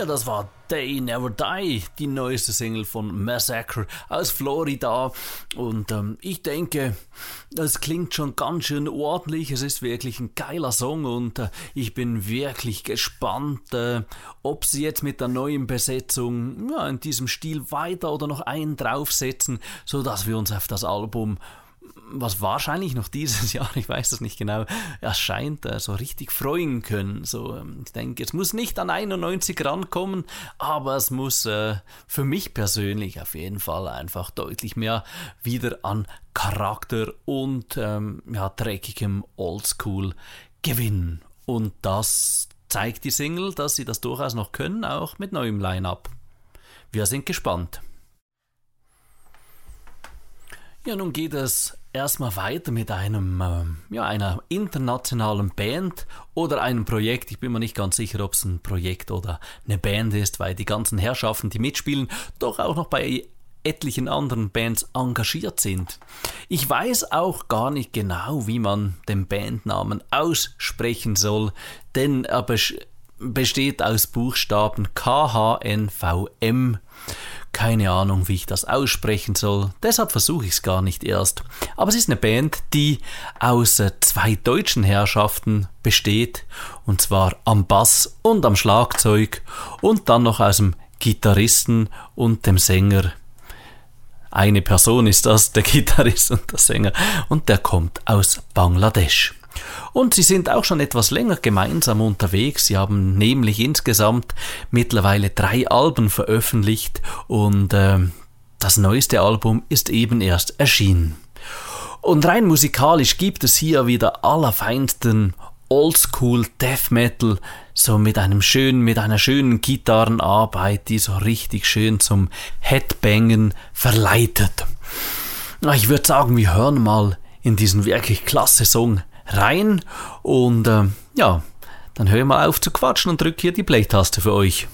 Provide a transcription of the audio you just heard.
Ja, das war They Never Die, die neueste Single von Massacre aus Florida. Und ich denke, das klingt schon ganz schön ordentlich. Es ist wirklich ein geiler Song und ich bin wirklich gespannt, ob sie jetzt mit der neuen Besetzung in diesem Stil weiter oder noch einen draufsetzen, sodass wir uns auf das Album, was wahrscheinlich noch dieses Jahr, ich weiß es nicht genau, erscheint, so richtig freuen können. So, ich denke, es muss nicht an 91 rankommen, aber es muss für mich persönlich auf jeden Fall einfach deutlich mehr wieder an Charakter und dreckigem Oldschool gewinnen. Und das zeigt die Single, dass sie das durchaus noch können, auch mit neuem Line-Up. Wir sind gespannt. Ja, nun geht es erstmal weiter mit einer internationalen Band oder einem Projekt. Ich bin mir nicht ganz sicher, ob es ein Projekt oder eine Band ist, weil die ganzen Herrschaften, die mitspielen, doch auch noch bei etlichen anderen Bands engagiert sind. Ich weiß auch gar nicht genau, wie man den Bandnamen aussprechen soll, denn er besteht aus Buchstaben KHNVM. Keine Ahnung, wie ich das aussprechen soll, deshalb versuche ich es gar nicht erst. Aber es ist eine Band, die aus zwei deutschen Herrschaften besteht, und zwar am Bass und am Schlagzeug und dann noch aus dem Gitarristen und dem Sänger. Eine Person ist das, der Gitarrist und der Sänger, und der kommt aus Bangladesch. Und sie sind auch schon etwas länger gemeinsam unterwegs. Sie haben nämlich insgesamt mittlerweile 3 Alben veröffentlicht und das neueste Album ist eben erst erschienen. Und rein musikalisch gibt es hier wieder allerfeinsten Oldschool Death Metal, so mit einer schönen Gitarrenarbeit, die so richtig schön zum Headbangen verleitet. Ich würde sagen, wir hören mal in diesen wirklich klasse Song rein und dann hören wir auf zu quatschen und drück hier die Play-Taste für euch.